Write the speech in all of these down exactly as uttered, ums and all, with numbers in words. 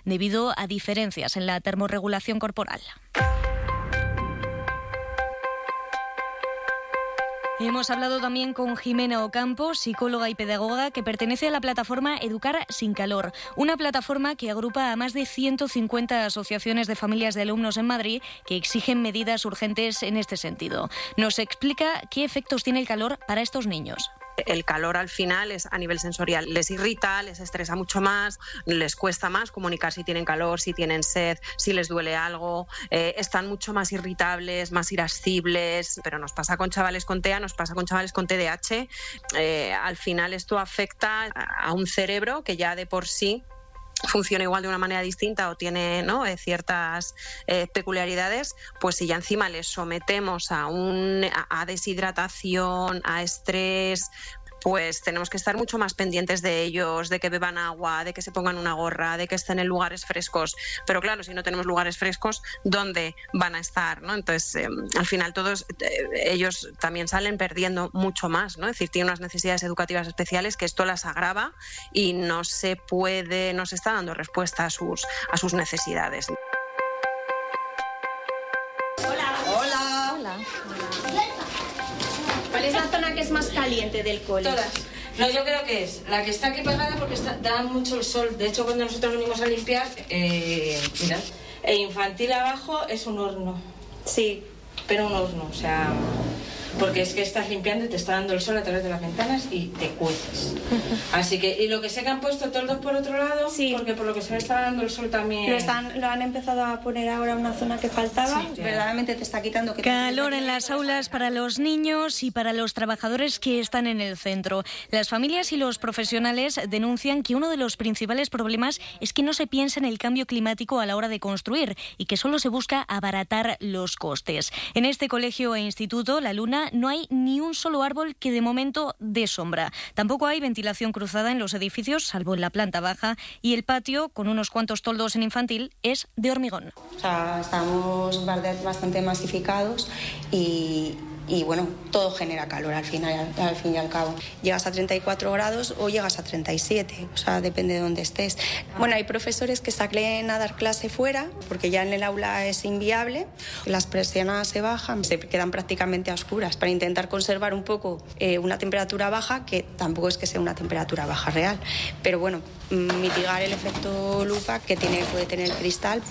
debido a diferencias en la termorregulación corporal. Hemos hablado también con Jimena Ocampo, psicóloga y pedagoga que pertenece a la plataforma Educar sin Calor, una plataforma que agrupa a más de ciento cincuenta asociaciones de familias de alumnos en Madrid que exigen medidas urgentes en este sentido. Nos explica qué efectos tiene el calor para estos niños. El calor al final es a nivel sensorial, les irrita, les estresa mucho más, les cuesta más comunicar si tienen calor, si tienen sed, si les duele algo, eh, están mucho más irritables, más irascibles, pero nos pasa con chavales con T E A, nos pasa con chavales con T D A H. Eh, al final esto afecta a un cerebro que ya de por sí funciona igual de una manera distinta o tiene, ¿no?, eh, ciertas eh, peculiaridades, pues si ya encima les sometemos a, un, a, a deshidratación, a estrés, pues tenemos que estar mucho más pendientes de ellos, de que beban agua, de que se pongan una gorra, de que estén en lugares frescos. Pero claro, si no tenemos lugares frescos, ¿dónde van a estar, ¿no? Entonces, eh, al final todos eh, ellos también salen perdiendo mucho más, ¿no? Es decir, tienen unas necesidades educativas especiales que esto las agrava y no se puede, no se está dando respuesta a sus, a sus necesidades. ¿Cuál es la zona que es más caliente del cole? Todas. No, yo creo que es la que está aquí pegada porque está, da mucho el sol. De hecho, cuando nosotros venimos a limpiar, eh, mirad, el infantil abajo es un horno. Sí. Pero un horno, o sea... Porque es que estás limpiando y te está dando el sol a través de las ventanas y te cueces. Así que, y lo que sé que han puesto toldos por otro lado, sí, porque por lo que se le está dando el sol también... Lo, están, lo han empezado a poner ahora una zona que faltaba, sí, verdaderamente te está quitando... Que Calor en las aulas para los niños y para los trabajadores que están en el centro. Las familias y los profesionales denuncian que uno de los principales problemas es que no se piensa en el cambio climático a la hora de construir y que solo se busca abaratar los costes. En este colegio e instituto, La Luna, no hay ni un solo árbol que de momento dé sombra. Tampoco hay ventilación cruzada en los edificios, salvo en la planta baja, y el patio, con unos cuantos toldos en infantil, es de hormigón. O sea, estamos bastante masificados y... Y bueno, todo genera calor al final, al fin y al cabo. Llegas a treinta y cuatro grados o llegas a treinta y siete, o sea, depende de dónde estés. Bueno, hay profesores que salen a dar clase fuera porque ya en el aula es inviable. Las persianas se bajan, se quedan prácticamente a oscuras para intentar conservar un poco eh, una temperatura baja, que tampoco es que sea una temperatura baja real. Pero bueno, mitigar el efecto lupa que tiene, puede tener el cristal.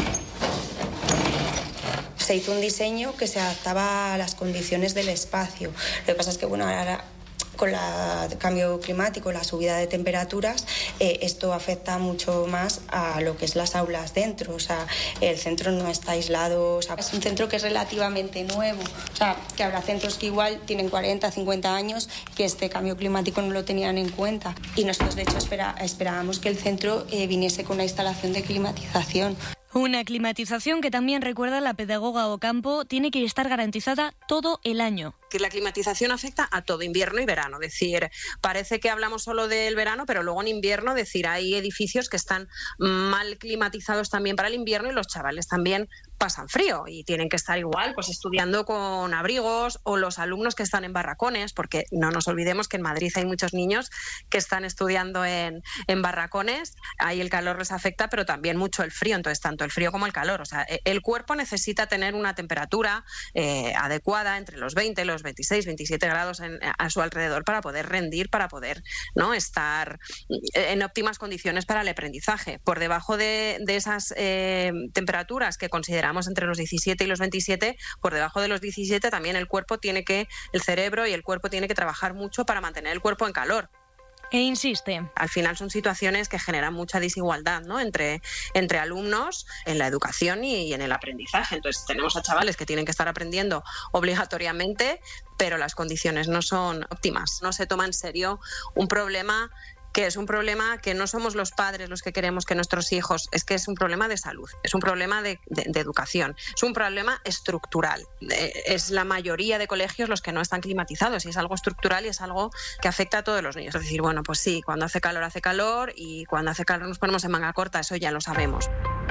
Se hizo un diseño que se adaptaba a las condiciones del espacio. Lo que pasa es que, bueno, ahora con el cambio climático, la subida de temperaturas, eh, esto afecta mucho más a lo que es las aulas dentro. O sea, el centro no está aislado. O sea, es un centro que es relativamente nuevo. O sea, que habrá centros que igual tienen cuarenta, cincuenta años que este cambio climático no lo tenían en cuenta. Y nosotros, de hecho, espera, esperábamos que el centro eh, viniese con una instalación de climatización. Una climatización que también, recuerda la pedagoga Ocampo, tiene que estar garantizada todo el año. La climatización afecta a todo, invierno y verano. Es decir, parece que hablamos solo del verano, pero luego en invierno, es decir, hay edificios que están mal climatizados también para el invierno y los chavales también pasan frío y tienen que estar igual, pues estudiando con abrigos, o los alumnos que están en barracones, porque no nos olvidemos que en Madrid hay muchos niños que están estudiando en, en barracones. Ahí el calor les afecta, pero también mucho el frío. Entonces, tanto el frío como el calor. O sea, el cuerpo necesita tener una temperatura eh, adecuada entre los veinte, los veintiséis, veintisiete grados en, a su alrededor para poder rendir, para poder, ¿no?, estar en óptimas condiciones para el aprendizaje. Por debajo de, de esas eh, temperaturas que consideramos entre los diecisiete y los veintisiete, por debajo de los diecisiete también el cuerpo tiene que, el cerebro y el cuerpo tiene que trabajar mucho para mantener el cuerpo en calor. E insiste. Al final son situaciones que generan mucha desigualdad, ¿no?, entre, entre alumnos en la educación y, y en el aprendizaje. Entonces tenemos a chavales que tienen que estar aprendiendo obligatoriamente, pero las condiciones no son óptimas. No se toma en serio un problema que es un problema que no somos los padres los que queremos que nuestros hijos, es que es un problema de salud, es un problema de, de, de educación, es un problema estructural. Es la mayoría de colegios los que no están climatizados y es algo estructural y es algo que afecta a todos los niños. Es decir, bueno, pues sí, cuando hace calor hace calor y cuando hace calor nos ponemos en manga corta, eso ya lo sabemos.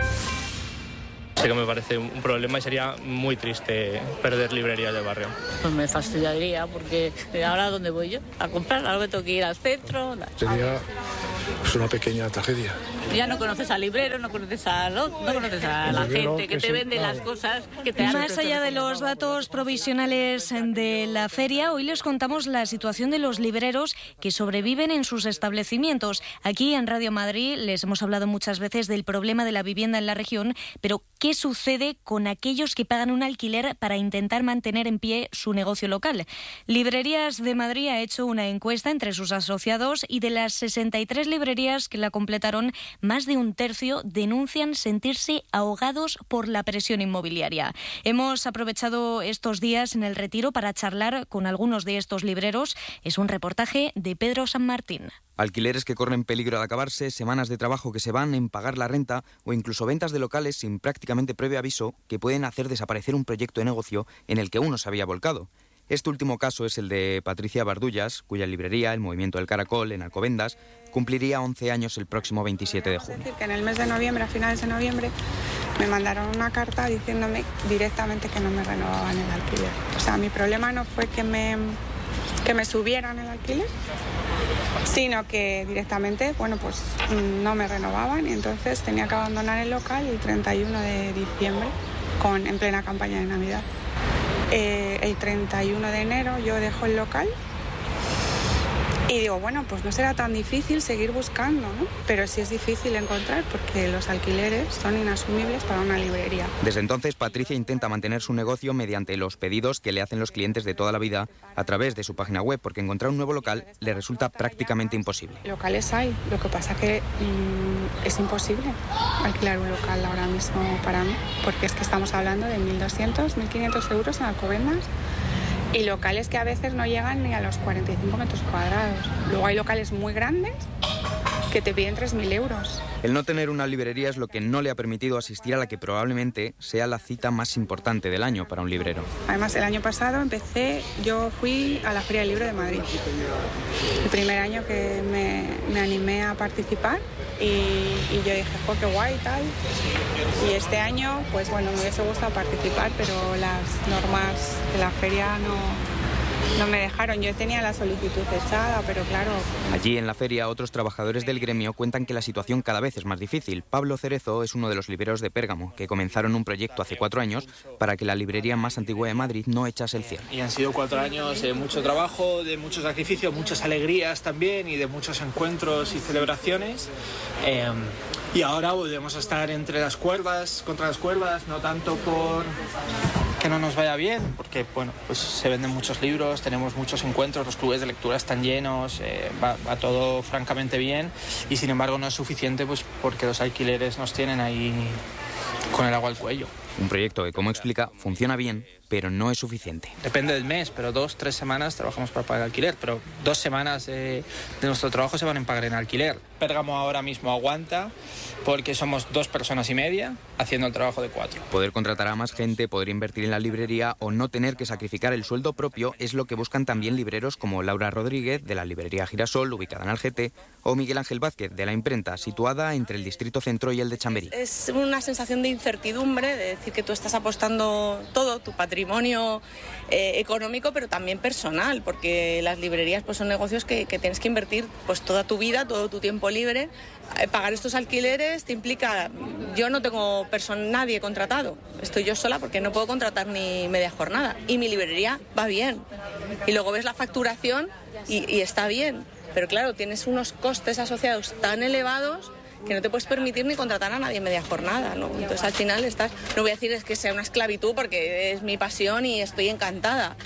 Sí que me parece un problema y sería muy triste perder librerías del barrio. Pues me fastidiaría porque ahora ¿dónde voy yo? A comprar, ahora me tengo que ir al centro. Sería pues una pequeña tragedia. Ya no conoces al librero, no conoces a, no, no conoces a la gente que te vende las cosas que te hacen. Más allá de los datos provisionales de la feria, hoy les contamos la situación de los libreros que sobreviven en sus establecimientos. Aquí en Radio Madrid les hemos hablado muchas veces del problema de la vivienda en la región, pero ¿qué sucede con aquellos que pagan un alquiler para intentar mantener en pie su negocio local? Librerías de Madrid ha hecho una encuesta entre sus asociados y de las sesenta y tres librerías que la completaron, más de un tercio denuncian sentirse ahogados por la presión inmobiliaria. Hemos aprovechado estos días en el Retiro para charlar con algunos de estos libreros. Es un reportaje de Pedro San Martín. Alquileres que corren peligro de acabarse, semanas de trabajo que se van en pagar la renta o incluso ventas de locales sin prácticamente previo aviso que pueden hacer desaparecer un proyecto de negocio en el que uno se había volcado. Este último caso es el de Patricia Bardullas, cuya librería, el Movimiento del Caracol, en Alcobendas, cumpliría once años el próximo veintisiete de junio. Es decir, que en el mes de noviembre, a finales de noviembre, me mandaron una carta diciéndome directamente que no me renovaban el alquiler. O sea, mi problema no fue que me, que me subieran el alquiler, sino que directamente, bueno, pues no me renovaban y entonces tenía que abandonar el local el treinta y uno de diciembre, con, en plena campaña de Navidad. Eh, el treinta y uno de enero yo dejo el local y digo, bueno, pues no será tan difícil seguir buscando, ¿no? Pero sí es difícil encontrar porque los alquileres son inasumibles para una librería. Desde entonces, Patricia intenta mantener su negocio mediante los pedidos que le hacen los clientes de toda la vida a través de su página web, porque encontrar un nuevo local le resulta prácticamente imposible. Locales hay, lo que pasa que mmm, es imposible alquilar un local ahora mismo para mí, porque es que estamos hablando de mil doscientos, mil quinientos euros en Alcobendas. Y locales que a veces no llegan ni a los cuarenta y cinco metros cuadrados. Luego hay locales muy grandes que te piden tres mil euros. El no tener una librería es lo que no le ha permitido asistir a la que probablemente sea la cita más importante del año para un librero. Además, el año pasado empecé, yo fui a la Feria del Libro de Madrid. El primer año que me, me animé a participar y, y yo dije, jo, qué guay y tal. Y este año, pues bueno, me hubiese gustado participar, pero las normas de la feria no, no me dejaron. Yo tenía la solicitud echada, pero claro... Allí en la feria, otros trabajadores del gremio cuentan que la situación cada vez es más difícil. Pablo Cerezo es uno de los libreros de Pérgamo, que comenzaron un proyecto hace cuatro años para que la librería más antigua de Madrid no echase el cierre. Y han sido cuatro años de mucho trabajo, de mucho sacrificio, muchas alegrías también y de muchos encuentros y celebraciones. Eh, y ahora volvemos a estar entre las cuerdas, contra las cuerdas, no tanto por que no nos vaya bien, porque bueno, pues se venden muchos libros, tenemos muchos encuentros, los clubes de lectura están llenos, eh, va, va todo francamente bien y sin embargo no es suficiente pues porque los alquileres nos tienen ahí con el agua al cuello. Un proyecto que, como explica, funciona bien, pero no es suficiente. Depende del mes, pero dos, tres semanas trabajamos para pagar alquiler, pero dos semanas de, de nuestro trabajo se van a pagar en alquiler. Pérgamo ahora mismo aguanta porque somos dos personas y media haciendo el trabajo de cuatro. Poder contratar a más gente, poder invertir en la librería o no tener que sacrificar el sueldo propio es lo que buscan también libreros como Laura Rodríguez, de la librería Girasol, ubicada en Algete, o Miguel Ángel Vázquez, de La Imprenta, situada entre el Distrito Centro y el de Chamberí. Es una sensación de incertidumbre, de decir que tú estás apostando todo, tu patrimonio eh, económico, pero también personal, porque las librerías pues, son negocios que, que tienes que invertir pues, toda tu vida, todo tu tiempo libre. Eh, pagar estos alquileres te implica, yo no tengo person- nadie contratado, estoy yo sola porque no puedo contratar ni media jornada y mi librería va bien. Y luego ves la facturación y, y está bien, pero claro, tienes unos costes asociados tan elevados que no te puedes permitir ni contratar a nadie en media jornada, ¿no? Entonces al final estás, no voy a decir es que sea una esclavitud porque es mi pasión y estoy encantada,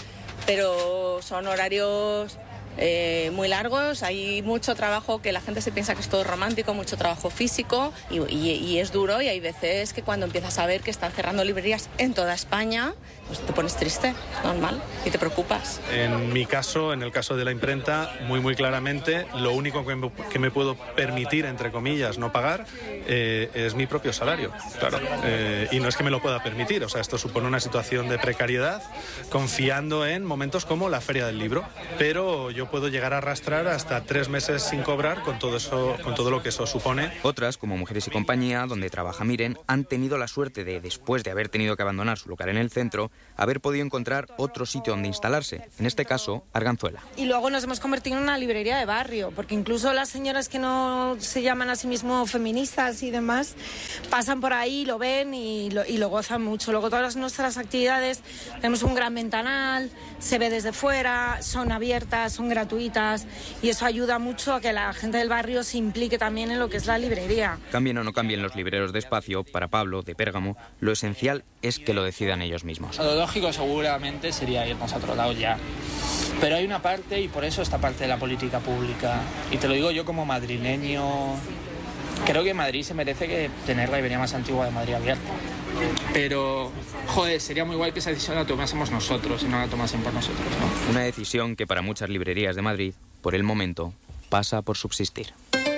pero son horarios eh, muy largos, hay mucho trabajo que la gente se piensa que es todo romántico, mucho trabajo físico y, y, y es duro y hay veces que cuando empiezas a ver que están cerrando librerías en toda España, pues te pones triste, es normal, y te preocupas. En mi caso, en el caso de La Imprenta, muy muy claramente, lo único que me, que me puedo permitir, entre comillas, no pagar, eh, es mi propio salario, claro. Eh, y no es que me lo pueda permitir, o sea, esto supone una situación de precariedad, confiando en momentos como la Feria del Libro, pero yo yo puedo llegar a arrastrar hasta tres meses sin cobrar con todo eso, con todo lo que eso supone. Otras, como Mujeres y Compañía, donde trabaja Miren, han tenido la suerte de, después de haber tenido que abandonar su local en el centro, haber podido encontrar otro sitio donde instalarse, en este caso, Arganzuela. Y luego nos hemos convertido en una librería de barrio, porque incluso las señoras que no se llaman a sí mismos feministas y demás, pasan por ahí, lo ven y lo, y lo gozan mucho. Luego todas nuestras actividades, tenemos un gran ventanal, se ve desde fuera, son abiertas, son gratuitas y eso ayuda mucho a que la gente del barrio se implique también en lo que es la librería. Cambien o no cambien los libreros de espacio, para Pablo, de Pérgamo, lo esencial es que lo decidan ellos mismos. Lo lógico seguramente sería irnos a otro lado ya. Pero hay una parte, y por eso esta parte de la política pública, y te lo digo yo como madrileño, creo que Madrid se merece que tener la librería más antigua de Madrid abierta. Pero, joder, sería muy guay que esa decisión la tomásemos nosotros y no la tomasen por nosotros, ¿no? Una decisión que para muchas librerías de Madrid, por el momento, pasa por subsistir.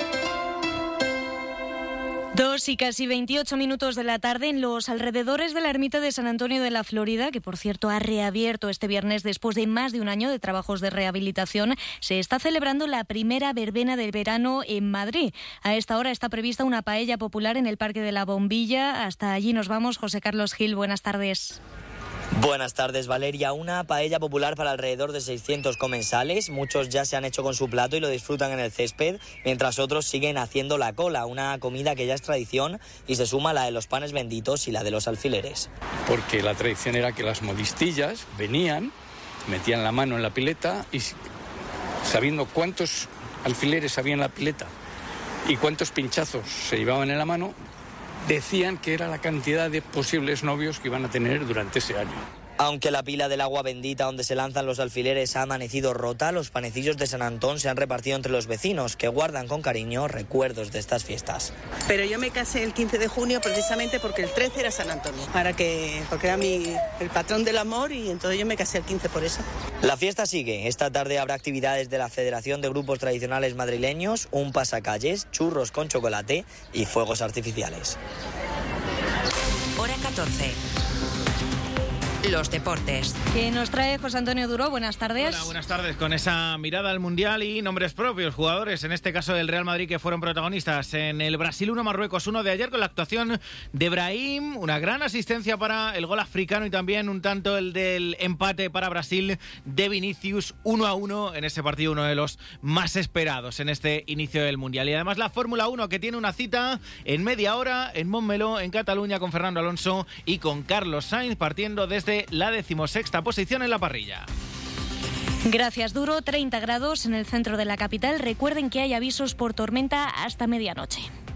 Dos y casi veintiocho minutos de la tarde en los alrededores de la ermita de San Antonio de la Florida, que por cierto ha reabierto este viernes después de más de un año de trabajos de rehabilitación, se está celebrando la primera verbena del verano en Madrid. A esta hora está prevista una paella popular en el Parque de la Bombilla. Hasta allí nos vamos. José Carlos Gil, buenas tardes. Buenas tardes, Valeria. Una paella popular para alrededor de seiscientos comensales. Muchos ya se han hecho con su plato y lo disfrutan en el césped, mientras otros siguen haciendo la cola, una comida que ya es tradición y se suma a la de los panes benditos y la de los alfileres. Porque la tradición era que las modistillas venían, metían la mano en la pileta y sabiendo cuántos alfileres había en la pileta y cuántos pinchazos se llevaban en la mano, decían que era la cantidad de posibles novios que iban a tener durante ese año. Aunque la pila del agua bendita donde se lanzan los alfileres ha amanecido rota, los panecillos de San Antón se han repartido entre los vecinos, que guardan con cariño recuerdos de estas fiestas. Pero yo me casé el quince de junio precisamente porque el trece era San Antonio, para que, porque era mi, el patrón del amor, y entonces yo me casé el quince por eso. La fiesta sigue. Esta tarde habrá actividades de la Federación de Grupos Tradicionales Madrileños, un pasacalles, churros con chocolate y fuegos artificiales. Hora catorce. Los deportes. ¿Qué nos trae José Antonio Duro? Buenas tardes. Hola, buenas tardes. Con esa mirada al Mundial y nombres propios, jugadores, en este caso del Real Madrid, que fueron protagonistas en el Brasil uno, Marruecos uno de ayer, con la actuación de Brahim, una gran asistencia para el gol africano y también un tanto el del empate para Brasil de Vinicius, uno a uno en ese partido, uno de los más esperados en este inicio del Mundial. Y además la Fórmula uno, que tiene una cita en media hora en Montmeló, en Cataluña, con Fernando Alonso y con Carlos Sainz, partiendo desde la decimosexta posición en la parrilla. Gracias, Duro. treinta grados en el centro de la capital. Recuerden que hay avisos por tormenta hasta medianoche.